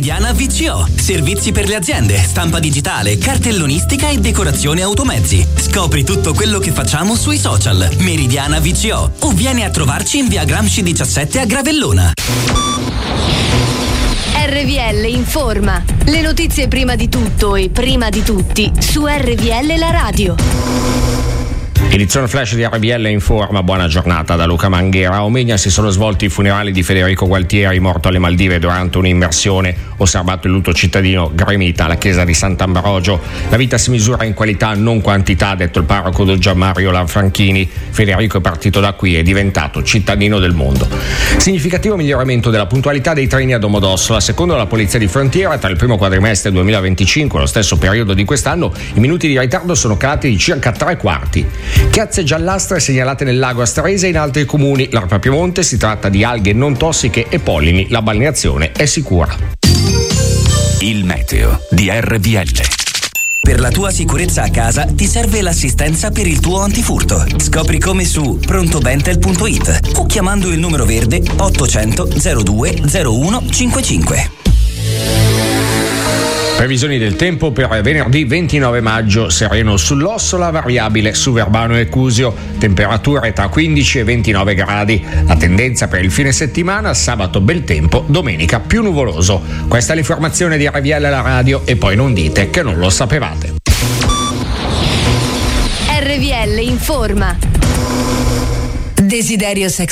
Meridiana VCO. Servizi per le aziende, stampa digitale, cartellonistica e decorazione automezzi. Scopri tutto quello che facciamo sui social. Meridiana VCO. O vieni a trovarci in via Gramsci 17 a Gravellona. RVL informa. Le notizie prima di tutto e prima di tutti su RVL la radio. Edizione flash di RVL informa, buona giornata da Luca Manghera. A Omegna si sono svolti i funerali di Federico Gualtieri, morto alle Maldive durante un'immersione. Osservato il lutto cittadino gremita alla chiesa di Sant'Ambrogio. La vita si misura in qualità, non quantità, ha detto il parroco Don Gianmario Lanfranchini. Federico è partito da qui e è diventato cittadino del mondo. Significativo miglioramento della puntualità dei treni a Domodossola. Secondo la Polizia di Frontiera, tra il primo quadrimestre 2025 e lo stesso periodo di quest'anno, i minuti di ritardo sono calati di circa 3/4. Chiazze giallastre segnalate nel lago Astrese e in altri comuni. L'Arpa Piemonte si tratta di alghe non tossiche e pollini. La balneazione è sicura. Il meteo di RVL. Per la tua sicurezza a casa ti serve l'assistenza per il tuo antifurto. Scopri come su prontobentel.it o chiamando il numero verde 800 02 01 55. Previsioni del tempo per venerdì 29 maggio, sereno sull'Ossola, variabile su Verbano e Cusio, temperature tra 15 e 29 gradi. La tendenza per il fine settimana, sabato bel tempo, domenica più nuvoloso. Questa è l'informazione di RVL alla radio e poi non dite che non lo sapevate. RVL informa. Desiderio Sex